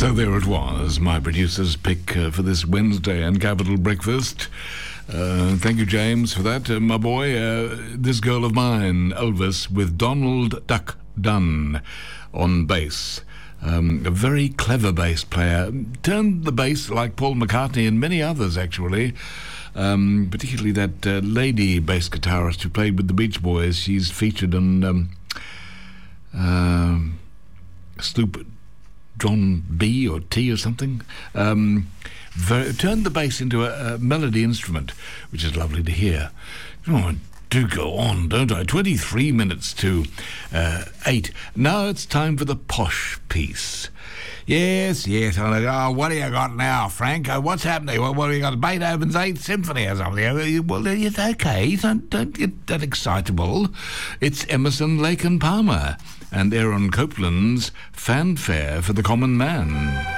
So there it was, my producer's pick for this Wednesday and Capital Breakfast. Thank you, James, for that. My boy, This Girl of Mine, Elvis, with Donald Duck Dunn on bass. A very clever bass player. Turned the bass like Paul McCartney and many others, actually. Particularly that lady bass guitarist who played with the Beach Boys. She's featured on Sloop John B or T or something. Turned the bass into a melody instrument, which is lovely to hear. Oh, I do go on, don't I? 23 minutes to 8. Now it's time for the posh piece. Yes. Oh, what do you got now, Frank? What's happening? What have you got? Beethoven's 8th Symphony or something? Well, it's okay. Don't get that excitable. It's Emerson, Lake and Palmer and Aaron Copland's Fanfare for the Common Man.